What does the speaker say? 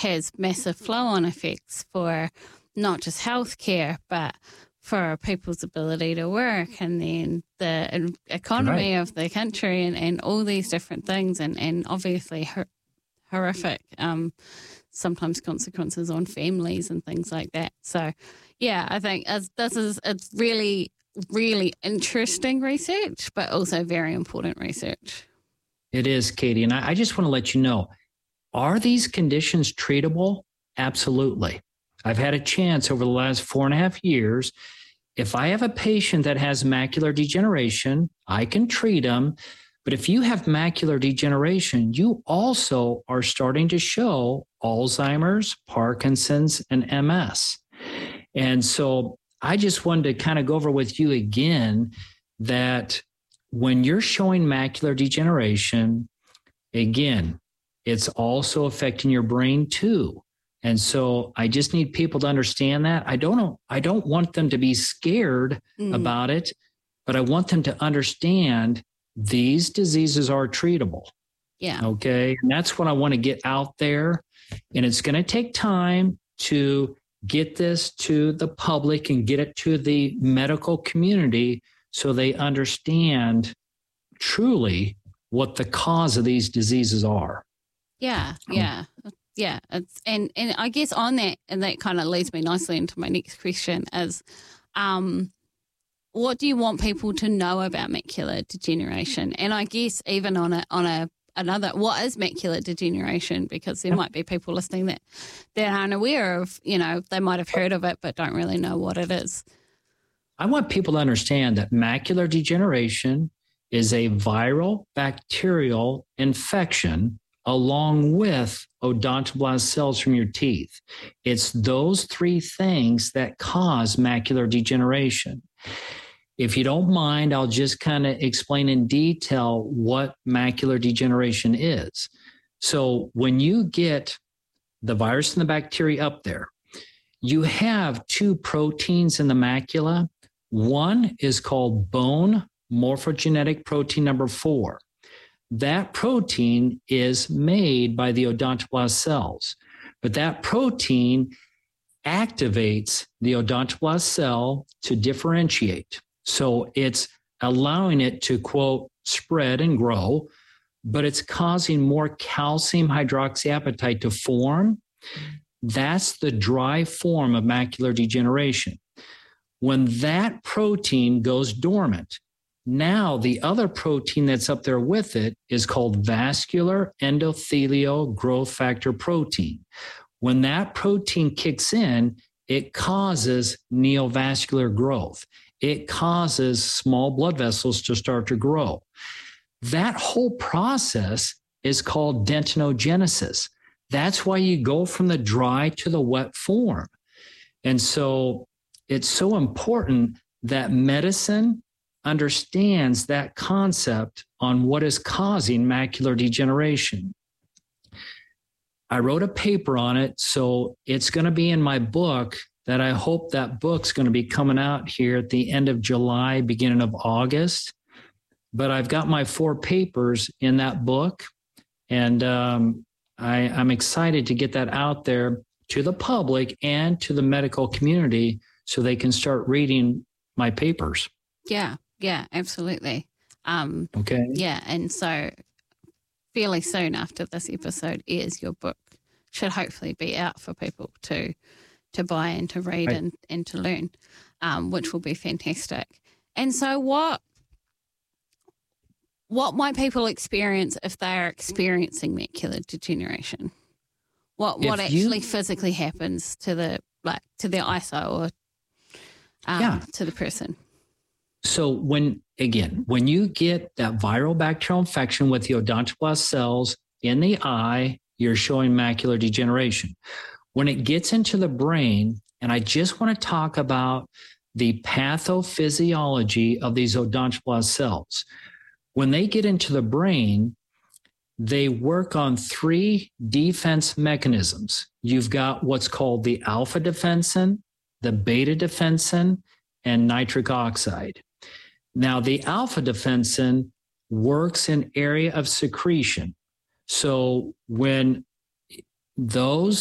has massive flow-on effects for not just healthcare, but for people's ability to work, and then the economy of the country, and all these different things, and obviously horrific sometimes consequences on families and things like that. So, yeah, I think it's really, really interesting research, but also very important research. It is, Katie. And I just want to let you know, are these conditions treatable? Absolutely. I've had a chance over the last 4.5 years. If I have a patient that has macular degeneration, I can treat them. But if you have macular degeneration, you also are starting to show Alzheimer's, Parkinson's, and MS. And so I just wanted to kind of go over with you again that when you're showing macular degeneration, again, it's also affecting your brain too. And so I just need people to understand that. I don't want them to be scared about it, but I want them to understand these diseases are treatable. Yeah. Okay. And that's what I want to get out there. And it's going to take time to get this to the public and get it to the medical community so they understand truly what the cause of these diseases are. Yeah. Yeah. Yeah. And I guess on that, and that kind of leads me nicely into my next question is, what do you want people to know about macular degeneration? And I guess even on another, what is macular degeneration? Because there might be people listening that aren't aware of, they might have heard of it, but don't really know what it is. I want people to understand that macular degeneration is a viral bacterial infection along with odontoblast cells from your teeth. It's those three things that cause macular degeneration. If you don't mind, I'll just kind of explain in detail what macular degeneration is. So when you get the virus and the bacteria up there, you have two proteins in the macula. One is called bone morphogenetic protein number 4. That protein is made by the odontoblast cells, but that protein activates the odontoblast cell to differentiate. So it's allowing it to, quote, spread and grow, but it's causing more calcium hydroxyapatite to form. That's the dry form of macular degeneration. When that protein goes dormant, now the other protein that's up there with it is called vascular endothelial growth factor protein. When that protein kicks in, it causes neovascular growth. It causes small blood vessels to start to grow. That whole process is called dentinogenesis. That's why you go from the dry to the wet form. And so it's so important that medicine understands that concept on what is causing macular degeneration. I wrote a paper on it, so it's going to be in my book that I hope that book's going to be coming out here at the end of July, beginning of August. But I've got my 4 papers in that book, and I'm excited to get that out there to the public and to the medical community so they can start reading my papers. Yeah, absolutely. Okay. Yeah, and so fairly soon after this episode airs, your book should hopefully be out for people to buy and to read and to learn, which will be fantastic. And so what might people experience if they are experiencing macular degeneration? What actually physically happens to their eyesight or to the person? So when you get that viral bacterial infection with the odontoblast cells in the eye, you're showing macular degeneration. When it gets into the brain, and I just want to talk about the pathophysiology of these odontoblast cells. When they get into the brain, they work on 3 defense mechanisms. You've got what's called the alpha defensin, the beta defensin, and nitric oxide. Now, the alpha defensin works in area of secretion. So when those